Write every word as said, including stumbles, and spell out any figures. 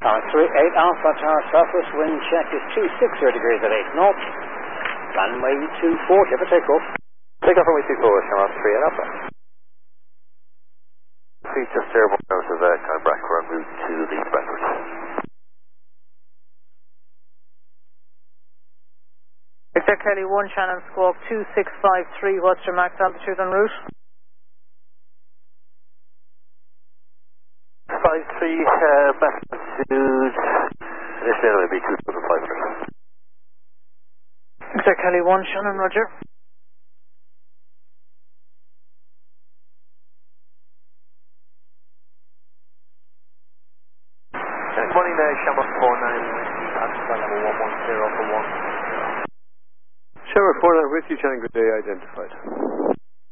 Tower three eight Alpha Tower southwest wind check is two six zero degrees at eight knots. Runway two four, for takeoff. Take off runway two four, Shamrock three eight Alpha. See just airborne out of uh, Canberra, en route to the Brentford. Victor Kelly one, Shannon Squawk two six five three, what's your max altitude en route? five three, uh, max altitude, initially it will be two thousand five hundred. Victor Kelly one, Shannon, roger. Good morning there, Shamrock four nine, Alpha level one one zero for one. Shamrock four nine, Whiskey Channel, good day identified.